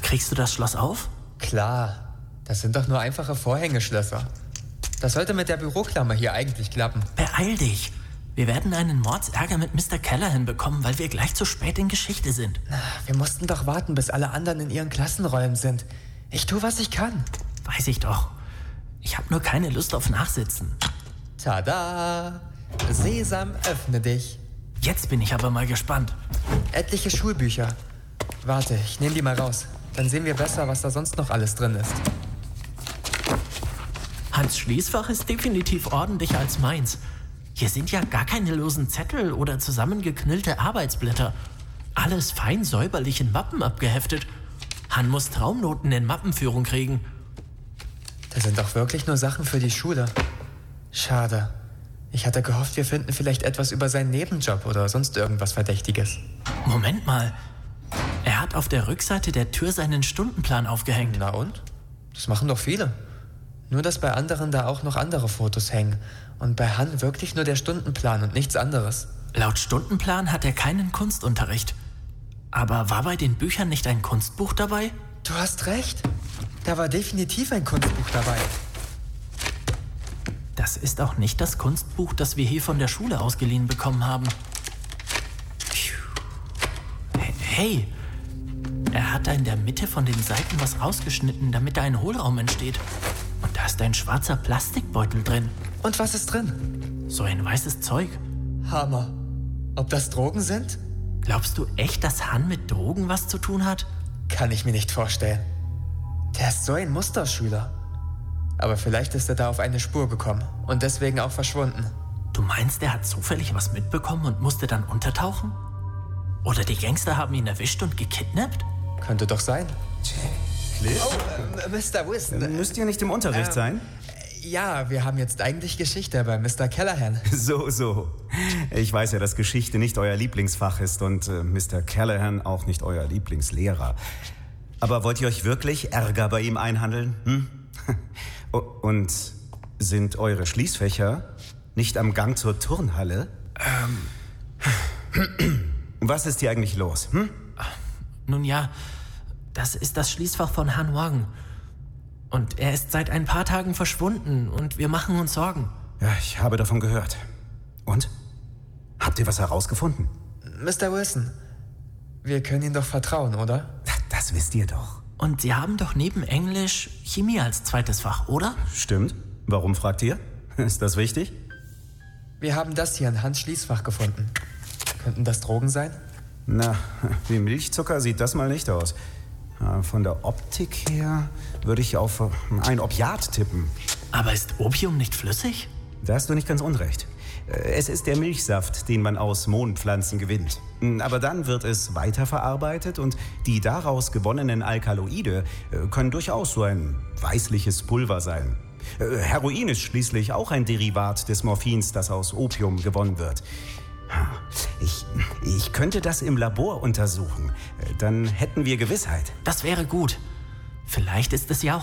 Kriegst du das Schloss auf? Klar, das sind doch nur einfache Vorhängeschlösser. Das sollte mit der Büroklammer hier eigentlich klappen. Beeil dich. Wir werden einen Mordsärger mit Mr. Callahan bekommen, weil wir gleich zu spät in Geschichte sind. Wir mussten doch warten, bis alle anderen in ihren Klassenräumen sind. Ich tue, was ich kann. Weiß ich doch. Ich habe nur keine Lust auf Nachsitzen. Tada! Sesam, öffne dich. Jetzt bin ich aber mal gespannt. Etliche Schulbücher. Warte, ich nehme die mal raus. Dann sehen wir besser, was da sonst noch alles drin ist. Hans' Schließfach ist definitiv ordentlicher als meins. Hier sind ja gar keine losen Zettel oder zusammengeknüllte Arbeitsblätter. Alles fein säuberlich in Mappen abgeheftet. Han muss Traumnoten in Mappenführung kriegen. Das sind doch wirklich nur Sachen für die Schule. Schade. Ich hatte gehofft, wir finden vielleicht etwas über seinen Nebenjob oder sonst irgendwas Verdächtiges. Moment mal. Er hat auf der Rückseite der Tür seinen Stundenplan aufgehängt. Na und? Das machen doch viele. Nur, dass bei anderen da auch noch andere Fotos hängen. Und bei Han wirklich nur der Stundenplan und nichts anderes. Laut Stundenplan hat er keinen Kunstunterricht. Aber war bei den Büchern nicht ein Kunstbuch dabei? Du hast recht. Da war definitiv ein Kunstbuch dabei. Das ist auch nicht das Kunstbuch, das wir hier von der Schule ausgeliehen bekommen haben. Hey, er hat da in der Mitte von den Seiten was rausgeschnitten, damit da ein Hohlraum entsteht. Und da ist ein schwarzer Plastikbeutel drin. Und was ist drin? So ein weißes Zeug. Hammer. Ob das Drogen sind? Glaubst du echt, dass Han mit Drogen was zu tun hat? Kann ich mir nicht vorstellen. Der ist so ein Musterschüler. Aber vielleicht ist er da auf eine Spur gekommen und deswegen auch verschwunden. Du meinst, er hat zufällig was mitbekommen und musste dann untertauchen? Oder die Gangster haben ihn erwischt und gekidnappt? Könnte doch sein. Cliff? Oh, Mr. Wilson. Müsst ihr nicht im Unterricht sein? Ja, wir haben jetzt eigentlich Geschichte bei Mr. Callahan. So. Ich weiß ja, dass Geschichte nicht euer Lieblingsfach ist und Mr. Callahan auch nicht euer Lieblingslehrer. Aber wollt ihr euch wirklich Ärger bei ihm einhandeln? Und sind eure Schließfächer nicht am Gang zur Turnhalle? Was ist hier eigentlich los? Nun ja, das ist das Schließfach von Han Wang. Und er ist seit ein paar Tagen verschwunden und wir machen uns Sorgen. Ja, ich habe davon gehört. Und? Habt ihr was herausgefunden? Mr. Wilson, wir können Ihnen doch vertrauen, oder? Das wisst ihr doch. Und Sie haben doch neben Englisch Chemie als zweites Fach, oder? Stimmt. Warum fragt ihr? Ist das wichtig? Wir haben das hier in Hans' Schließfach gefunden. Könnten das Drogen sein? Na, wie Milchzucker sieht das mal nicht aus. Von der Optik her würde ich auf ein Opiat tippen. Aber ist Opium nicht flüssig? Da hast du nicht ganz unrecht. Es ist der Milchsaft, den man aus Mohnpflanzen gewinnt. Aber dann wird es weiterverarbeitet und die daraus gewonnenen Alkaloide können durchaus so ein weißliches Pulver sein. Heroin ist schließlich auch ein Derivat des Morphins, das aus Opium gewonnen wird. Ich könnte das im Labor untersuchen. Dann hätten wir Gewissheit. Das wäre gut. Vielleicht ist es ja auch